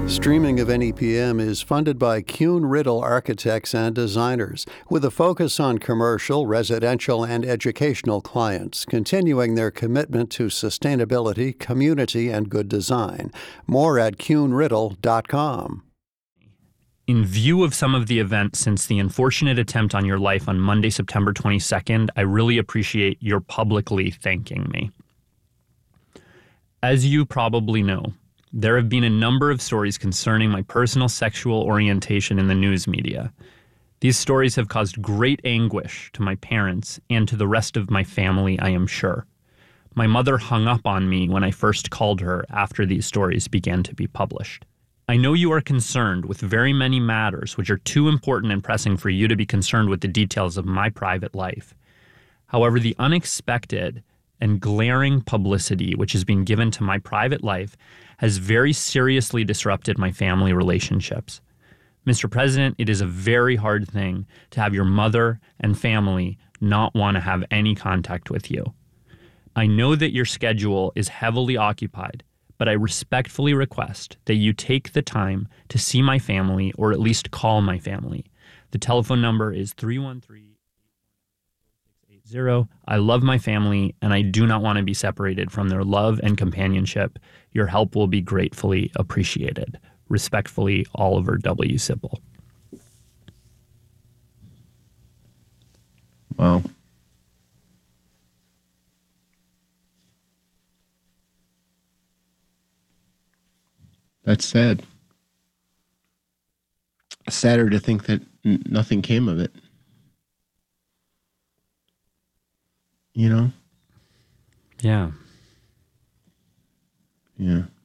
Streaming of NEPM is funded by Kuhn Riddle Architects and Designers, with a focus on commercial, residential, and educational clients, continuing their commitment to sustainability, community, and good design. More at kuhnriddle.com. In view of some of the events since the unfortunate attempt on your life on Monday, September 22nd, I really appreciate your publicly thanking me. As you probably know, there have been a number of stories concerning my personal sexual orientation in the news media. These stories have caused great anguish to my parents and to the rest of my family, I am sure. My mother hung up on me when I first called her after these stories began to be published. I know you are concerned with very many matters which are too important and pressing for you to be concerned with the details of my private life. However, the unexpected and glaring publicity which has been given to my private life has very seriously disrupted my family relationships. Mr. President, it is a very hard thing to have your mother and family not want to have any contact with you. I know that your schedule is heavily occupied, but I respectfully request that you take the time to see my family or at least call my family. The telephone number is 313-818-4680. I love my family, and I do not want to be separated from their love and companionship. Your help will be gratefully appreciated. Respectfully, Oliver W. Sipple. Wow. That's sad. Sadder to think that nothing came of it. You know? Yeah. Yeah.